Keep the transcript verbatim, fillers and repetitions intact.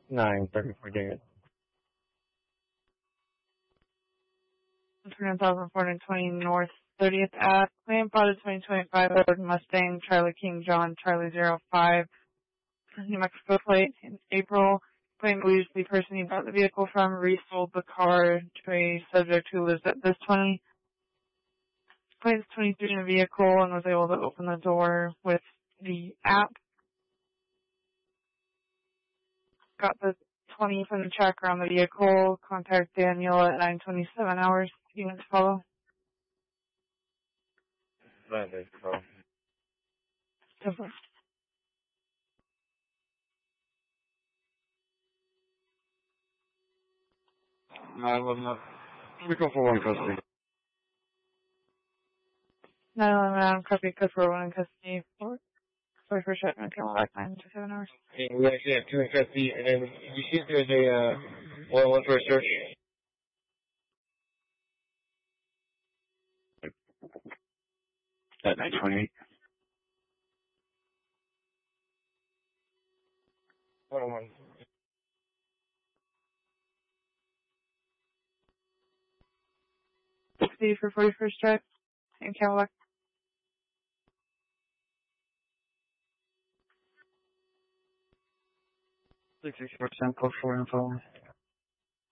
nine thirty-four David. one thousand four hundred twenty North thirtieth Ave. Claim spotted twenty twenty-five Ford Mustang, Charlie King John, Charlie zero five, New Mexico plate in April. Claim believes the person he bought the vehicle from resold the car to a subject who lives at this twenty. Claims twenty-three in the vehicle and was able to open the door with the app. Got the twenty from the tracker on the vehicle. Contact Daniel at nine twenty-seven hours. You want to follow? That is cool. Go for it. nine eleven up. We go for one custody. nine eleven I'm copy code for one in custody. For, sorry for shutting my camera back nine to seven hours. Okay, we actually have two in custody, and then you see if there's a uh, one one for a search. At nine twenty-eight. one oh one. sixty for forty-first Drive in Cadillac. sixty percent code for info.